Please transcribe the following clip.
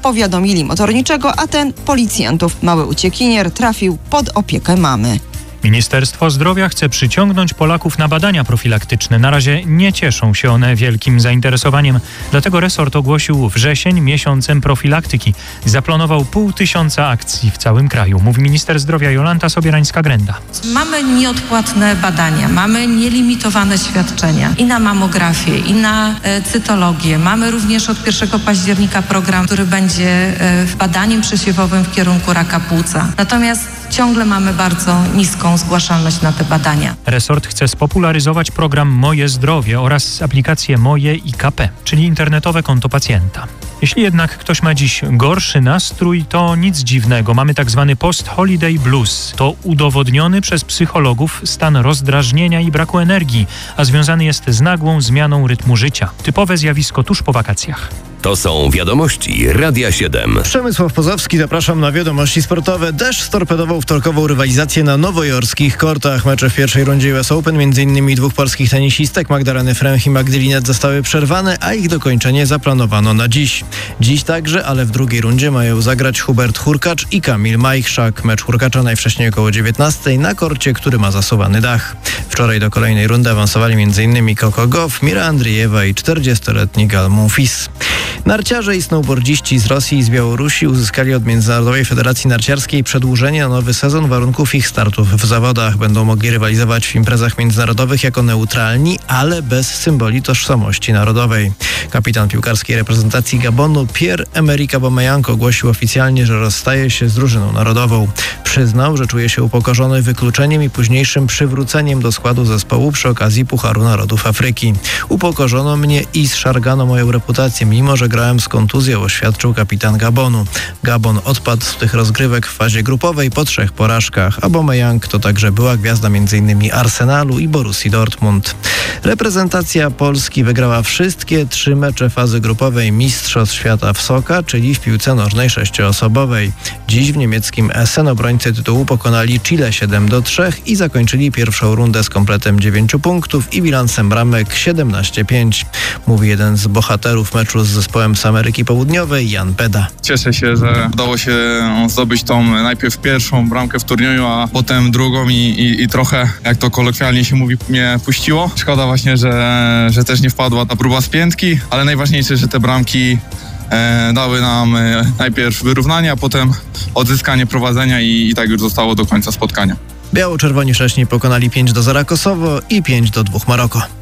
powiadomili motorniczego, a ten policjantów. Mały uciekinier trafił pod opiekę mamy. Ministerstwo Zdrowia chce przyciągnąć Polaków na badania profilaktyczne. Na razie nie cieszą się one wielkim zainteresowaniem. Dlatego resort ogłosił wrzesień miesiącem profilaktyki. Zaplanował 500 akcji w całym kraju, mówi minister zdrowia Jolanta Sobierańska-Grenda. Mamy nieodpłatne badania, mamy nielimitowane świadczenia i na mamografię, i na cytologię. Mamy również od 1 października program, który będzie badaniem przesiewowym w kierunku raka płuca. Natomiast ciągle mamy bardzo niską zgłaszalność na te badania. Resort chce spopularyzować program Moje Zdrowie oraz aplikację Moje IKP, czyli internetowe konto pacjenta. Jeśli jednak ktoś ma dziś gorszy nastrój, to nic dziwnego. Mamy tak zwany post-holiday blues. To udowodniony przez psychologów stan rozdrażnienia i braku energii, a związany jest z nagłą zmianą rytmu życia. Typowe zjawisko tuż po wakacjach. To są wiadomości Radia 7. Przemysław Pozowski, zapraszam na wiadomości sportowe. Deszcz storpedował wtorkową rywalizację na nowojorskich kortach. Mecze w pierwszej rundzie US Open, m.in. dwóch polskich tenisistek, Magdaleny Fręch i Magdy Linette, zostały przerwane, a ich dokończenie zaplanowano na dziś. Dziś także, ale w drugiej rundzie mają zagrać Hubert Hurkacz i Kamil Majchrzak. Mecz Hurkacza najwcześniej około 19:00 na korcie, który ma zasuwany dach. Wczoraj do kolejnej rundy awansowali m.in. Coco Gauff, Mira Andriejewa i 40-letni Gal Monfils. Narciarze i snowboardziści z Rosji i z Białorusi uzyskali od Międzynarodowej Federacji Narciarskiej przedłużenie na nowy sezon warunków ich startów w zawodach. Będą mogli rywalizować w imprezach międzynarodowych jako neutralni, ale bez symboli tożsamości narodowej. Kapitan piłkarskiej reprezentacji Gabonu Pierre-Emerick Aubameyang ogłosił oficjalnie, że rozstaje się z drużyną narodową. Przyznał, że czuje się upokorzony wykluczeniem i późniejszym przywróceniem do składu zespołu przy okazji Pucharu Narodów Afryki. Upokorzono mnie i zszargano moją reputację, mimo że grałem z kontuzją, oświadczył kapitan Gabonu. Gabon odpadł z tych rozgrywek w fazie grupowej po 3 porażkach. Aubameyang to także była gwiazda m.in. Arsenalu i Borussii Dortmund. Reprezentacja Polski wygrała wszystkie 3 mecze fazy grupowej Mistrzostw Świata w Soka, czyli w piłce nożnej 6-osobowej. Dziś w niemieckim Essen obrońcy tytułu pokonali Chile 7-3 i zakończyli pierwszą rundę z kompletem 9 punktów i bilansem bramek 17-5. Mówi jeden z bohaterów meczu z zespołem z Ameryki Południowej, Jan Peda. Cieszę się, że udało się zdobyć tą najpierw pierwszą bramkę w turnieju, a potem drugą i trochę, jak to kolokwialnie się mówi, mnie puściło. Szkoda właśnie, że też nie wpadła ta próba z piętki, ale najważniejsze, że te bramki dały nam najpierw wyrównanie, a potem odzyskanie prowadzenia i tak już zostało do końca spotkania. Biało-czerwoni wcześniej pokonali 5-0 Kosowo i 5-2 Maroko.